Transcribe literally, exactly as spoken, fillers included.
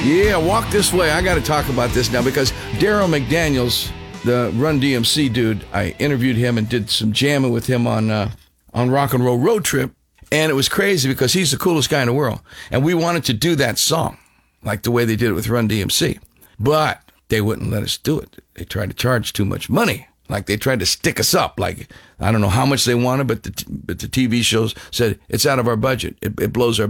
Yeah, walk this way. I got to talk about this now because Daryl McDaniels, the Run D M C dude, I interviewed him and did some jamming with him on uh, on Rock and Roll Road Trip. And it was crazy because he's the coolest guy in the world. And we wanted to do that song like the way they did it with Run D M C. But they wouldn't let us do it. They tried to charge too much money. Like they tried to stick us up. Like, I don't know how much they wanted, but the, but the T V shows said, it's out of our budget. It, it blows our